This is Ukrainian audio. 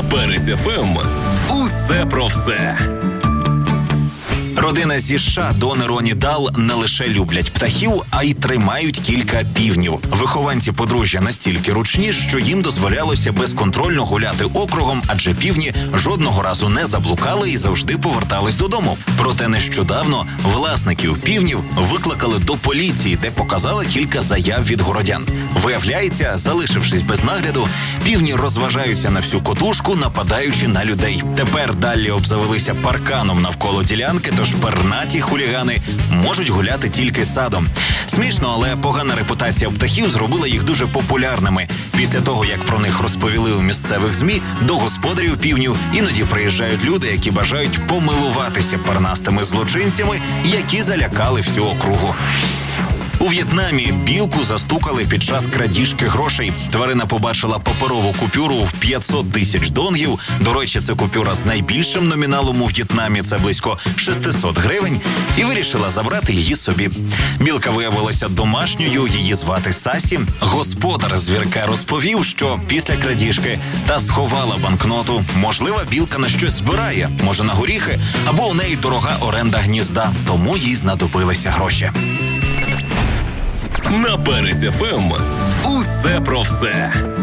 На Перець ФМ. Усе про все. Родина зі США Дони Роні Дал не лише люблять птахів, а й тримають кілька півнів. Вихованці подружжя настільки ручні, що їм дозволялося безконтрольно гуляти округом, адже півні жодного разу не заблукали і завжди повертались додому. Проте нещодавно власників півнів викликали до поліції, де показали кілька заяв від городян. Виявляється, залишившись без нагляду, півні розважаються на всю котушку, нападаючи на людей. Тепер далі обзавелися парканом навколо ділянки, тож пернаті хулігани можуть гуляти тільки садом. Смішно, але погана репутація птахів зробила їх дуже популярними. Після того, як про них розповіли у місцевих ЗМІ, до господарів півнів іноді приїжджають люди, які бажають помилуватися пернастими злочинцями, які залякали всю округу. У В'єтнамі білку застукали під час крадіжки грошей. Тварина побачила паперову купюру в 500 тисяч донгів. До речі, це купюра з найбільшим номіналом у В'єтнамі, це близько 600 гривень, і вирішила забрати її собі. Білка виявилася домашньою, її звати Сасі. Господар звірка розповів, що після крадіжки та сховала банкноту. Можливо, білка на щось збирає, може на горіхи, або у неї дорога оренда гнізда, тому їй знадобилися гроші. На Перець ФМ. Усе про все.